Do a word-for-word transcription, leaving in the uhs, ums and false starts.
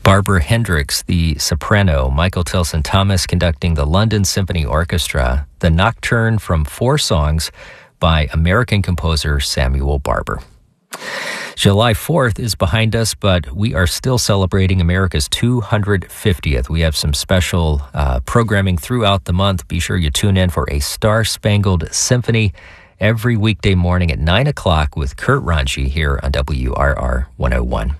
Barbara Hendricks, the soprano, Michael Tilson Thomas conducting the London Symphony Orchestra, the Nocturne from Four Songs by American composer Samuel Barber. July fourth is behind us, but we are still celebrating America's two hundred fiftieth. We have some special uh, programming throughout the month. Be sure you tune in for a Star-Spangled Symphony every weekday morning at nine o'clock with Kurt Ranji here on W R R one oh one.